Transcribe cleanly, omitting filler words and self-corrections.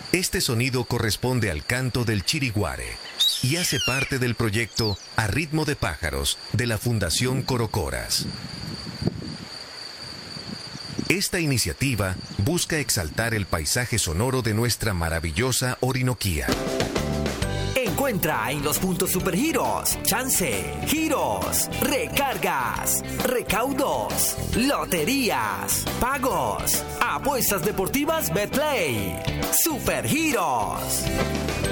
Este sonido corresponde al canto del chiriguare y hace parte del proyecto A Ritmo de Pájaros de la Fundación Corocoras. Esta iniciativa busca exaltar el paisaje sonoro de nuestra maravillosa Orinoquía. Encuentra en los puntos Supergiros, chance, giros, recargas, recaudos, loterías, pagos, apuestas deportivas Betplay, Supergiros.